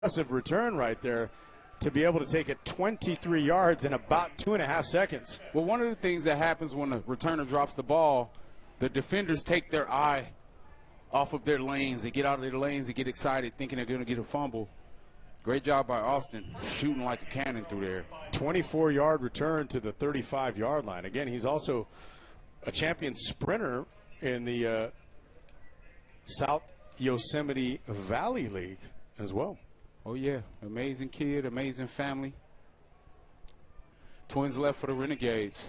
impressive return right there to be able to take it 23 yards in about 2.5 seconds. Well, one of the things that happens when a returner drops the ball, the defenders take their eye off of their lanes. They get out of their lanes, they get excited, thinking they're going to get a fumble. Great job by Austin, shooting like a cannon through there. 24-yard return to the 35-yard line. Again, he's also a champion sprinter in the South Yosemite Valley League as well. Oh, yeah. Amazing kid, amazing family. Twins left for the Renegades.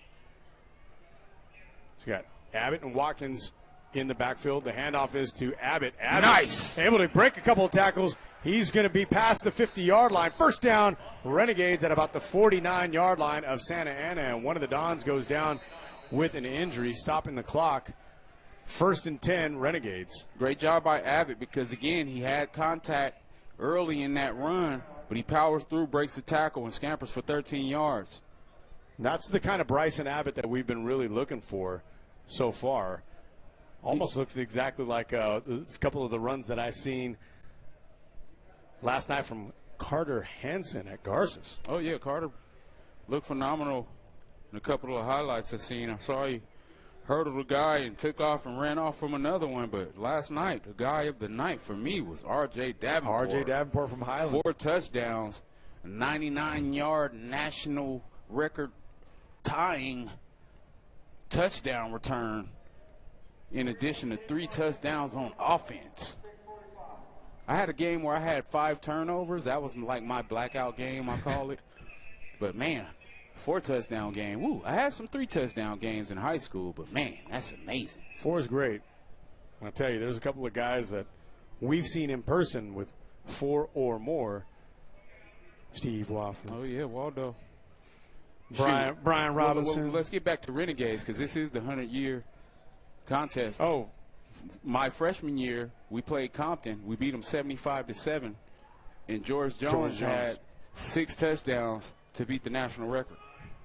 So you got Abbott and Watkins in the backfield. The handoff is to Abbott. Abbott nice. Able to break a couple of tackles. He's going to be past the 50-yard line. First down, Renegades at about the 49-yard line of Santa Ana. And one of the Dons goes down with an injury, stopping the clock. 1st and 10, Renegades. Great job by Abbott because, again, he had contact early in that run, but he powers through, breaks the tackle, and scampers for 13 yards. That's the kind of Bryson Abbott that we've been really looking for so far. Almost looks exactly like a couple of the runs that I seen last night from Carter Hansen at Garces. Oh, yeah, Carter looked phenomenal in a couple of highlights I've seen. I saw he hurdled a guy and took off and ran off from another one. But last night, the guy of the night for me was R.J. Davenport. R.J. Davenport from Highland. 4 touchdowns, a 99-yard national record tying touchdown return, in addition to 3 touchdowns on offense. I had a game where I had 5 turnovers. That was like my blackout game, I call it. But, man, 4-touchdown game. Woo, I had some 3-touchdown games in high school, but, man, that's amazing. 4 is great. I'll tell you, there's a couple of guys that we've seen in person with 4 or more. Steve Wofford. Oh, yeah, Waldo. Brian Robinson. Well, let's get back to Renegades because this is the 100-year contest. Oh. My freshman year, we played Compton. We beat them 75-7, and George Jones had 6 touchdowns to beat the national record.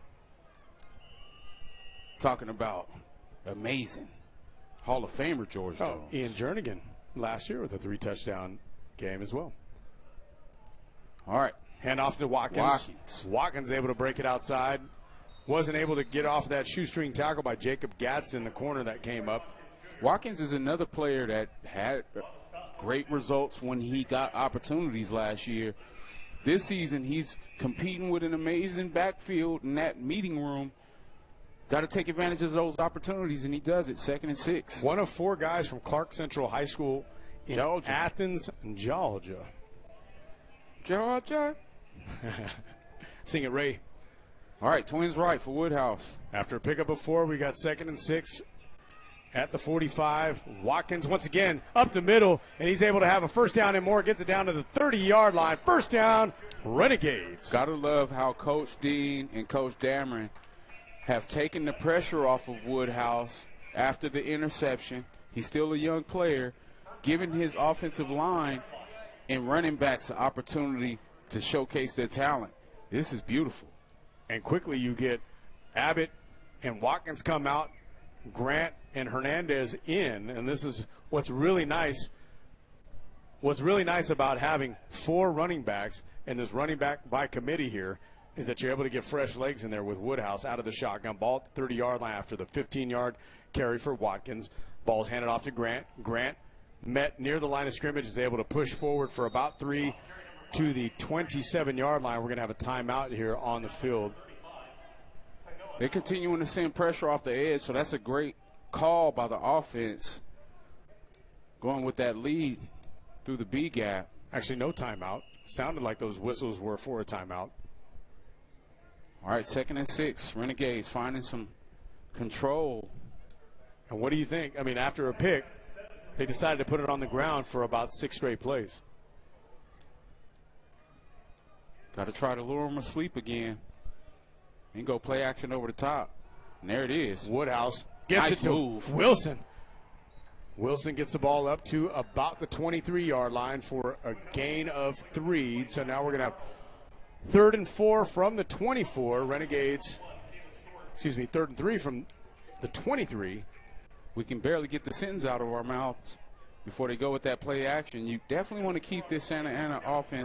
Talking about amazing Hall of Famer George Jones. Ian Jernigan last year with a 3-touchdown game as well. All right. Hand off to Watkins. Watkins able to break it outside. Wasn't able to get off that shoestring tackle by Jacob Gadsden, the corner that came up. Watkins is another player that had great results when he got opportunities last year. This season, he's competing with an amazing backfield in that meeting room. Got to take advantage of those opportunities, and he does it. 2nd and 6. One of 4 guys from Clark Central High School in Athens, Georgia. Georgia. Sing it, Ray. All right, Twins right for Woodhouse. After a pickup of 4, we got 2nd and 6 at the 45. Watkins once again up the middle, and he's able to have a first down and more. Gets it down to the 30-yard line. First down, Renegades. Gotta love how Coach Dean and Coach Dameron have taken the pressure off of Woodhouse after the interception. He's still a young player, giving his offensive line and running backs an opportunity to showcase their talent. This is beautiful. And quickly you get Abbott and Watkins come out, Grant and Hernandez in, and this is what's really nice. What's really nice about having 4 running backs and this running back by committee here is that you're able to get fresh legs in there with Woodhouse out of the shotgun. Ball at the 30-yard line after the 15-yard carry for Watkins. Ball's handed off to Grant. Grant met near the line of scrimmage, is able to push forward for about 3 to the 27-yard line. We're going to have a timeout here on the field. They're continuing to send pressure off the edge, so that's a great call by the offense, going with that lead through the B gap. Actually, no timeout. Sounded like those whistles were for a timeout. All right, 2nd and 6. Renegades finding some control. And what do you think? I mean, after a pick, they decided to put it on the ground for about 6 straight plays. Got to try to lure them asleep again. And go play action over the top. And there it is. Woodhouse gets it to Wilson. Wilson gets the ball up to about the 23-yard line for a gain of 3. So now we're going to have 3rd and 4 from the 24. Renegades, 3rd and 3 from the 23. We can barely get the sentence out of our mouths. before they go with that play action. You definitely want to keep this Santa Ana offense